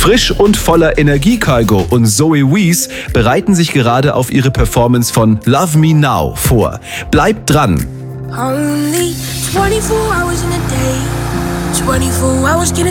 Frisch und voller Energie Kygo und Zoe Wees bereiten sich gerade auf ihre Performance von Love Me Now vor. Bleibt dran! Only 24 hours in a day, 24 hours getting